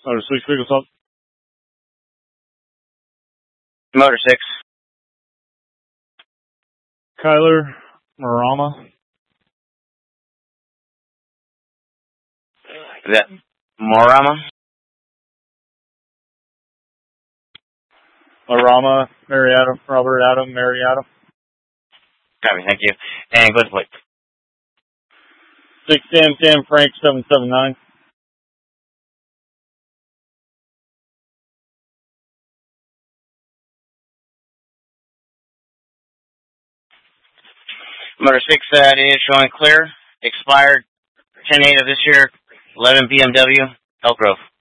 Motor 6, vehicle stop. Motor 6. Kyler Marama. Is that Marama? Marama, Mary Adam, Robert Adam, Mary Adam. Copy, thank you. And go to plate. 610 Frank 779. Motor 6, that is showing clear. Expired 10/8 of this year. 11 BMW, Elk Grove.